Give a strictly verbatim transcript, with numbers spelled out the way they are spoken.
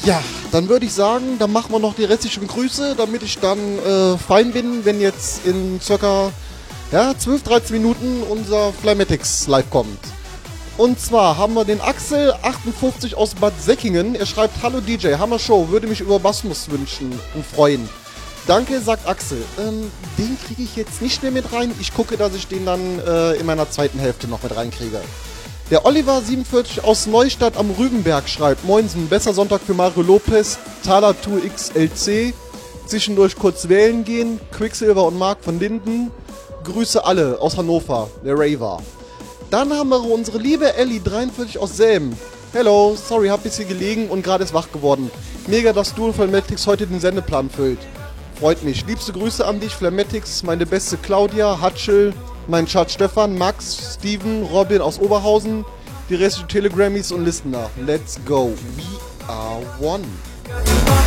Ja, dann würde ich sagen, dann machen wir noch die restlichen Grüße, damit ich dann äh, fein bin, wenn jetzt in circa ja, zwölf, dreizehn Minuten unser Flymatix live kommt. Und zwar haben wir den Axel achtundfünfzig aus Bad Säckingen. Er schreibt: Hallo D J, Hammer Show, würde mich über Basmus wünschen und freuen. Danke, sagt Axel. Ähm, den kriege ich jetzt nicht mehr mit rein. Ich gucke, dass ich den dann äh, in meiner zweiten Hälfte noch mit reinkriege. Der Oliver siebenundvierzig aus Neustadt am Rübenberg schreibt: Moinsen, besser Sonntag für Mario Lopez, Thaler Tour X L C, zwischendurch kurz wählen gehen, Quicksilver und Marc von Linden. Grüße alle aus Hannover, der Raver. Dann haben wir unsere liebe Ellie dreiundvierzig aus Selm. Hello, sorry, hab bisschen gelegen und gerade ist wach geworden. Mega, dass du und Flammatics heute den Sendeplan füllt. Freut mich. Liebste Grüße an dich, Flammatics, meine beste Claudia, Hatschel, mein Schatz Stefan, Max, Steven, Robin aus Oberhausen, die restlichen Telegrammies und Listener. Let's go. We are one.